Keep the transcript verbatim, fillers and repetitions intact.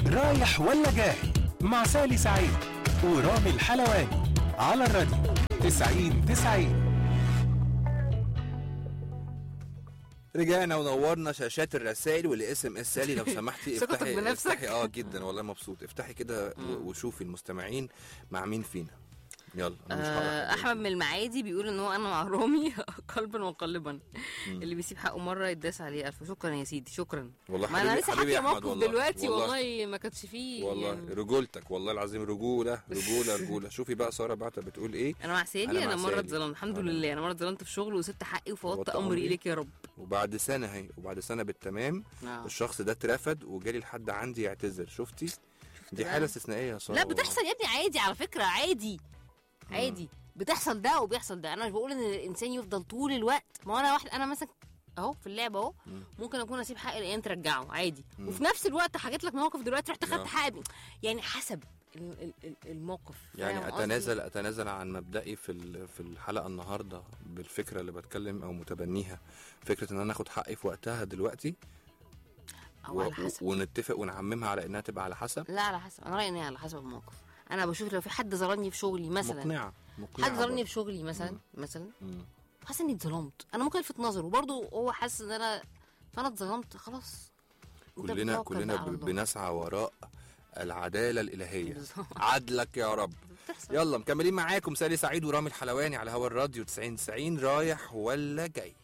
رايح ولا جاي مع سالي سعيد ورامي الحلواني على الراديو تسعين تسعين. رجعنا ونورنا شاشات الرسائل والاس ام اس. سالي لو سمحتي افتحي افتحي اه جدا والله مبسوط. افتحي كده وشوفي المستمعين مع مين فينا. يلا انا مش آه احمد من المعادي بيقول ان هو انا مع رامي قلبا وقالبا. اللي بيسيب حقه مره يتداس عليه الف. شكرا يا سيدي شكرا والله. ما انا لسه حكي موقف والله. دلوقتي والله, والله ما كانش فيه والله يعني. رجولتك والله العظيم رجوله رجوله رجوله. شوفي بقى ساره بعتها بتقول ايه. انا مع سالي. انا, أنا مره اتظلمت الحمد أنا لله. انا مره اتظلمت في شغل وسبت حقي وفوضت امري اليك يا رب. وبعد سنه اهي وبعد سنه بالتمام آه. الشخص ده اترفد وجالي لحد عندي يعتذر. شفتي دي حاله استثنائيه يا ساره. لا بتحصل يا ابني عادي على فكره عادي عادي مم. بتحصل ده وبيحصل ده. انا مش بقول ان الانسان يفضل طول الوقت. ما انا واحد انا مثلا اهو في اللعبه اهو ممكن اكون اسيب حقي الايام ترجعه عادي مم. وفي نفس الوقت حكيت لك موقف دلوقتي رحت خدت حقي يعني حسب الموقف. يعني اتنازل اتنازل عن مبدئي في في الحلقه النهارده بالفكره اللي بتكلم او متبنيها فكره ان انا اخد حقي في وقتها دلوقتي او على حسب ونتفق ونعممها على انها تبقى على حسب. لا على حسب. انا رايي ان هي على حسب الموقف. انا بشوف لو في حد ظلمني في شغلي مثلا مقنعه مقنعه حد ظلمني في شغلي مثلا مم. مثلا حاسس اني اتظلمت انا ممكن الفت نظره وبرضه هو حاسس ان انا فانا اتظلمت خلاص. كلنا كلنا بنسعى وراء العداله الالهيه. عدلك يا رب. يلا مكملين معاكم سالي سعيد ورامي الحلواني على هوا الراديو تسعين تسعين. رايح ولا جاي.